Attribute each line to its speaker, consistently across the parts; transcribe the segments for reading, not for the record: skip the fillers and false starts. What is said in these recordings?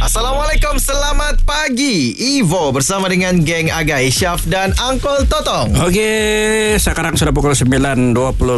Speaker 1: Assalamualaikum, selamat pagi. Ivo bersama dengan geng Agai, Syaf dan Uncle Totong.
Speaker 2: Okey, sekarang sudah pukul 9.20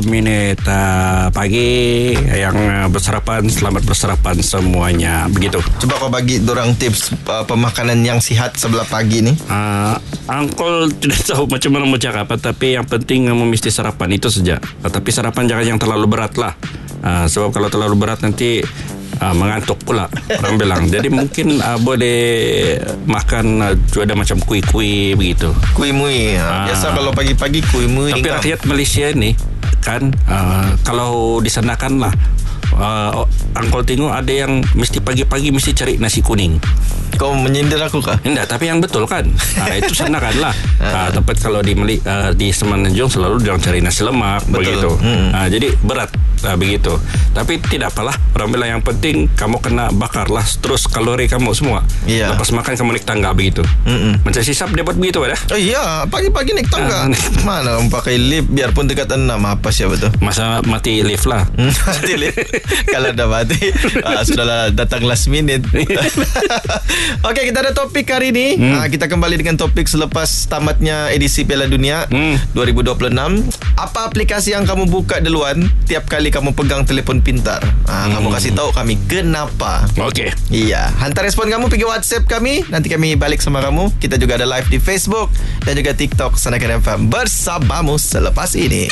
Speaker 2: pagi. Yang bersarapan, selamat bersarapan semuanya. Begitu.
Speaker 1: Coba kau bagi dorang tips pemakanan yang sihat sebelah pagi ni.
Speaker 2: Uncle tidak tahu macam mana mau cakap, tapi yang penting kamu mesti sarapan, itu saja. Tapi sarapan jangan yang terlalu berat lah. Sebab kalau terlalu berat nanti mengantuk pula orang bilang. Jadi mungkin boleh makan ada macam kuih-kuih begitu.
Speaker 1: Kuih-muih. Biasa kalau pagi-pagi kuih-muih.
Speaker 2: Tapi rakyat Malaysia ni kan kalau di sana kan lah Uncle tengok ada yang mesti pagi-pagi mesti cari nasi kuning.
Speaker 1: Kau menyindir aku kah?
Speaker 2: Tidak, tapi yang betul kan. Itu sana kan lah. Tempat kalau di Semenanjung selalu dia cari nasi lemak. Betul. Begitu. Jadi berat begitu. Tapi tidak apalah. Orang bilang yang penting kamu kena bakarlah terus kalori kamu semua. Lepas makan kamu naik tangga begitu. Macam sisap dia buat begitu ada.
Speaker 1: Iya, pagi-pagi naik tangga. Mana orang pakai lift biarpun dekat 6. Apa siapa tu?
Speaker 2: Masa mati lift lah.
Speaker 1: Mati lift. Kalau dah mati sudahlah datang last minute. Okey, kita ada topik hari ni. Kita kembali dengan topik selepas tamatnya edisi Piala Dunia 2026. Apa aplikasi yang kamu buka duluan tiap kali kamu pegang telefon pintar? Kamu kasih tahu kami kenapa.
Speaker 2: Okey.
Speaker 1: Iya, hantar respon kamu pergi WhatsApp kami. Nanti kami balik sama kamu. Kita juga ada live di Facebook dan juga TikTok Sanakan FM bersamamu selepas ini.